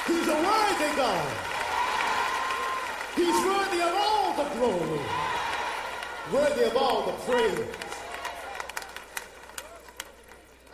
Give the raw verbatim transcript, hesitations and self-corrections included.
He's a worthy God. He's worthy of all the glory, worthy of all the praise.